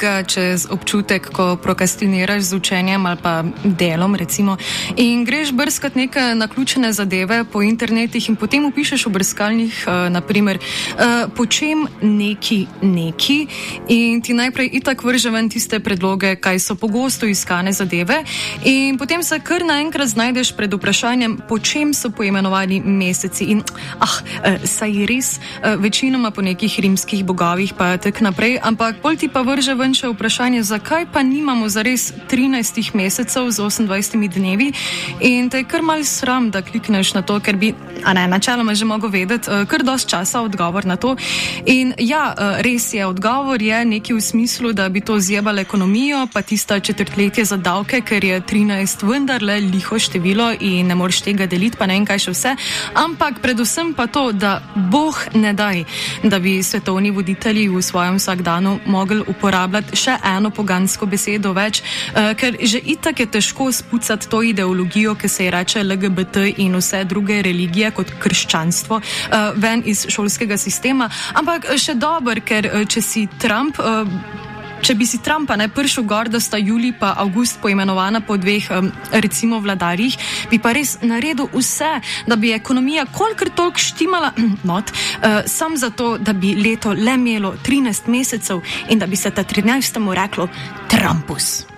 miga čez občutek, ko prokrastiniraš z učenjem ali pa delom, recimo, in greš brskat neke naključene zadeve po internetih in potem upišeš v brskalnik, naprimer, počem neki in ti najprej itak vrže ven tiste predloge, kaj so pogosto iskane zadeve in potem se kar naenkrat znajdeš pred vprašanjem, po čem so poimenovani meseci in saj res večinoma po nekih rimskih bogovih pa tak naprej, ampak pol ti pa vrže ven še vprašanje, zakaj pa nimamo zares 13 mesecev z 28 dnevi in te je kar mal sram, da klikneš na to, ker bi, načeloma že mogel vedeti, kar dost časa odgovor na to in ja, res je, odgovor je nekaj v smislu, da bi to zjebalo ekonomijo, pa tista četrtletje za davke, ker je 13 vendarle liho število in ne moreš tega deliti, pa ne vem kaj še vse, ampak predvsem pa to, da Bog ne daj, da bi svetovni voditelji v svojem vsakdanu mogli uporabljati še eno pogansko besedo več, ker že itak je težko spucati to ideologijo, ki se je reče LGBT in vse druge religije kot krščanstvo ven iz šolskega sistema, ampak še dober, ker če bi si Trumpa prišel gor, da sta Julij pa Avgust poimenovana po dveh, recimo, vladarjih, bi pa res naredil vse, da bi ekonomija kolikor toliko štimala, sam zato, da bi leto le imelo 13 mesecev in da bi se ta 13. reklo Trumpus.